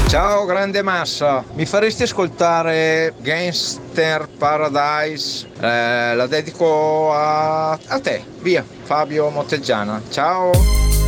Ciao grande massa, mi faresti ascoltare Gangster Paradise? La dedico a te, via, Fabio Motteggiana. Ciao.